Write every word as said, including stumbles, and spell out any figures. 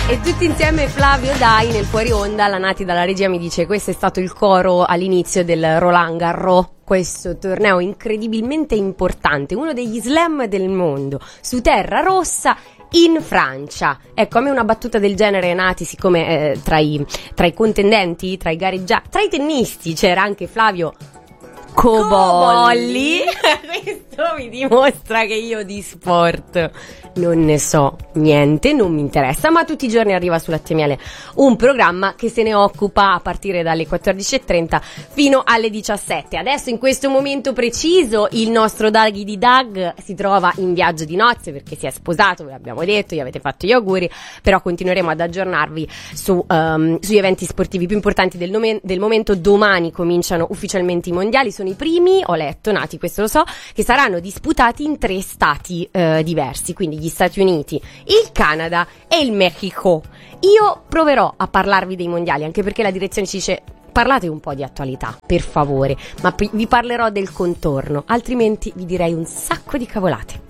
E tutti insieme Flavio Dai nel fuori onda. La Nati dalla regia mi dice: questo è stato il coro all'inizio del Roland Garros, questo torneo incredibilmente importante, uno degli slam del mondo, su terra rossa in Francia. Ecco, a me una battuta del genere, Nati, siccome eh, tra, i, tra i contendenti, tra i gareggianti, tra i tennisti c'era anche Flavio Cobolli. Questo mi dimostra che io di sport non ne so niente, non mi interessa, ma tutti i giorni arriva sull'H M L un programma che se ne occupa a partire dalle quattordici e trenta fino alle diciassette. Adesso, in questo momento preciso, il nostro Daghi di Dag si trova in viaggio di nozze perché si è sposato, ve l'abbiamo detto, gli avete fatto gli auguri, però continueremo ad aggiornarvi su, um, sugli eventi sportivi più importanti del, nome- del momento. Domani cominciano ufficialmente i mondiali, sono i primi, ho letto, Nati, questo lo so, che saranno disputati in tre stati eh, diversi, quindi gli Stati Uniti, il Canada e il Messico. Io proverò a parlarvi dei mondiali, anche perché la direzione ci dice: parlate un po' di attualità, per favore, ma p- vi parlerò del contorno, altrimenti vi direi un sacco di cavolate.